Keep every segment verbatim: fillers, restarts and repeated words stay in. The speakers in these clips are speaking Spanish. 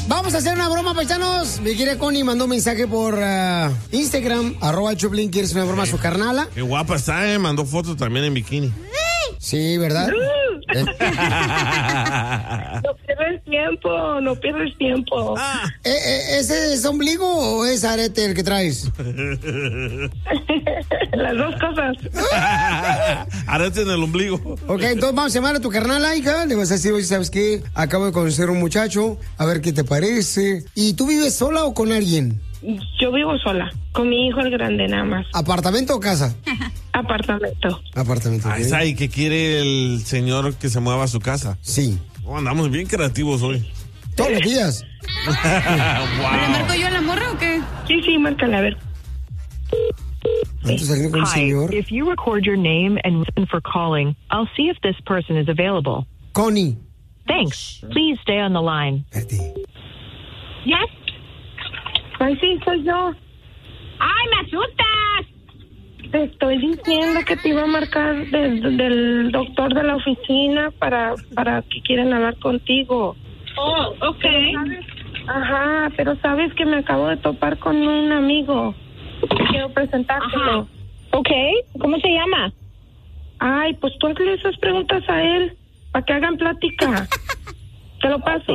Vamos a hacer una broma, paisanos. Mi querida Connie mandó un mensaje por uh, Instagram, arroba el Choplin. ¿Quieres una broma a su carnala? Qué guapa está, eh. Mandó fotos también en bikini. Sí, ¿verdad? No pierdes tiempo, no pierdes tiempo. Ah. ¿E -e ¿Ese es ombligo o es arete el que traes? Las dos cosas. Arete en el ombligo. Ok, entonces vamos a llamar a tu carnala, hija. Le vas a decir, oye, ¿sabes qué? Acabo de conocer a un muchacho, a ver qué te parece. ¿Y tú vives sola o con alguien? Yo vivo sola, con mi hijo el grande nada más. ¿Apartamento o casa? Apartamento. Apartamento. Ahí está, ¿y qué quiere el señor que se mueva a su casa? Sí. Oh, andamos bien creativos hoy. Todos los días. Wow. ¿Le marco yo a la morra o qué? Sí, sí, márcale, a ver. Entonces, con el señor. If you record your name and reason for calling, I'll see if this person is available. Connie. Thanks. Please stay on the line. Yes. Ay, sí, soy yo. ¡Ay, me asustas! Te estoy diciendo que te iba a marcar de, de, del doctor de la oficina para, para que quieren hablar contigo. Oh, ok. ¿Sabes? Ajá, pero sabes que me acabo de topar con un amigo. Quiero presentártelo. Ajá. Ok, ¿cómo se llama? Ay, pues tú hazle esas preguntas a él, para que hagan plática. Te lo paso.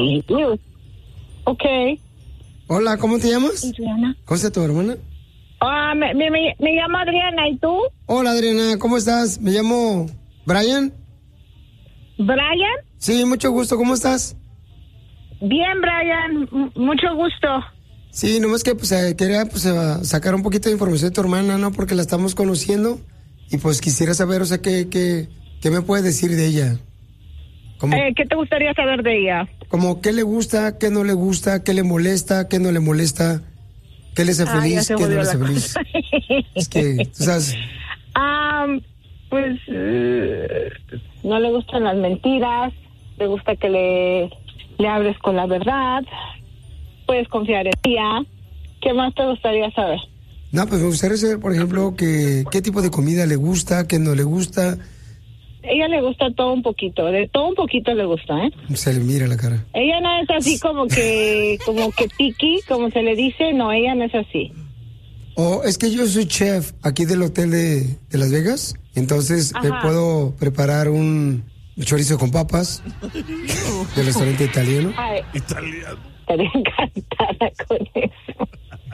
Ok. Hola, ¿cómo te llamas? Adriana. ¿Cómo está tu hermana? Ah, me, me, me, me llamo Adriana, ¿y tú? Hola, Adriana, ¿cómo estás? Me llamo Brian. ¿Brian? Sí, mucho gusto, ¿cómo estás? Bien, Brian, M mucho gusto. Sí, nomás que pues eh, quería pues, eh, sacar un poquito de información de tu hermana, ¿no? Porque la estamos conociendo y pues quisiera saber, o sea, qué, qué, qué me puedes decir de ella. Como, Eh, ¿Qué te gustaría saber de ella? como qué le gusta, qué no le gusta, qué le molesta, qué no le molesta, qué le hace Ah, feliz, ya se qué no le jodió hace la feliz. cosa. Es que, tú sabes, Um, pues eh, no le gustan las mentiras, le gusta que le, le hables con la verdad, puedes confiar en ella. ¿Qué más te gustaría saber? no, pues me gustaría saber, por ejemplo, que, qué tipo de comida le gusta, qué no le gusta. Ella le gusta todo un poquito, de todo un poquito le gusta, ¿eh? Se le mira la cara. Ella no es así como que, como que picky, como se le dice, no, ella no es así. O es que yo soy chef aquí del hotel de, de Las Vegas, entonces me Ajá. puedo preparar un chorizo con papas del restaurante italiano. Ay, Italiano. estaría encantada con eso.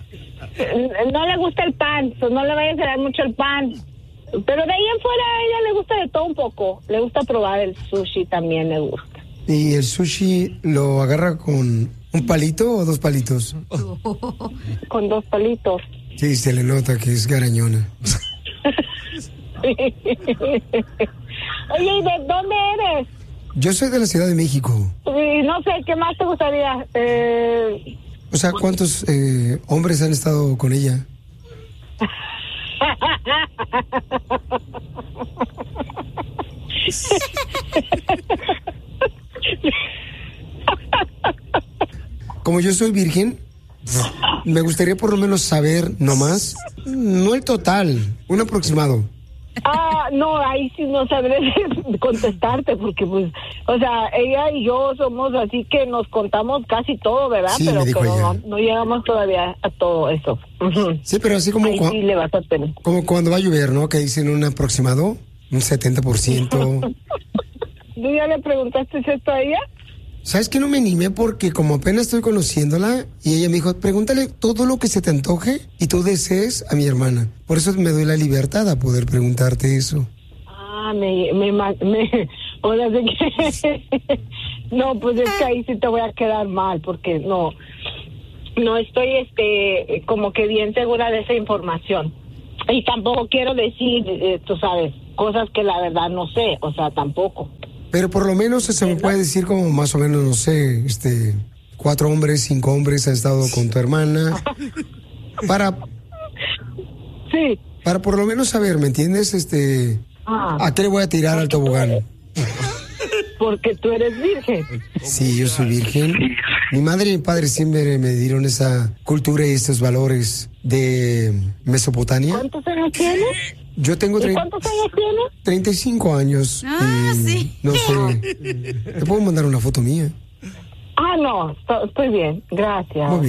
No le gusta el pan, pues no le vayas a dar mucho el pan. Pero de ahí en fuera a ella le gusta de todo un poco. Le gusta probar el sushi, también le gusta. ¿Y el sushi lo agarra con un palito o dos palitos? Con dos palitos. Sí, se le nota que es garañona. Oye, ¿y de dónde eres? Yo soy de la Ciudad de México. Y no sé, ¿qué más te gustaría? Eh... O sea, ¿cuántos eh, hombres han estado con ella? Como yo soy virgen, me gustaría por lo menos saber nomás, no el total, un aproximado. Ah, no, ahí sí no sabré contestarte porque pues, o sea, ella y yo somos así que nos contamos casi todo, ¿verdad? Sí, pero me dijo pero ella. no, no llegamos todavía a todo eso. Ujú. Sí, pero así como, Ahí cua- sí le vas a tener. como cuando va a llover, ¿no? Que dicen un aproximado, un setenta por ciento. ¿Tú ya le preguntaste esto a ella? ¿Sabes que no me animé? Porque como apenas estoy conociéndola y ella me dijo, pregúntale todo lo que se te antoje y tú desees a mi hermana. Por eso me doy la libertad a poder preguntarte eso. Ah, me, me, ma- me, ahora sí que, no, pues es que ahí sí te voy a quedar mal porque no, no estoy, este, como que bien segura de esa información. Y tampoco quiero decir, eh, tú sabes, cosas que la verdad no sé, o sea, tampoco. Pero por lo menos se me puede decir como más o menos, no sé, este, cuatro hombres, cinco hombres han estado con tu hermana. Para, Sí. para por lo menos saber, ¿me entiendes? Este, Ah, ¿a qué le voy a tirar al tobogán? porque tú eres virgen. Sí, yo soy virgen. Mi madre y mi padre siempre me dieron esa cultura y estos valores de Mesopotamia. ¿Cuántos años tienes? Yo tengo ¿Y tre- cuántos años tienes? treinta y cinco años. Ah, y sí. No sé. ¿Te puedo mandar una foto mía? Ah, Ah, no, estoy bien, gracias. Muy bien.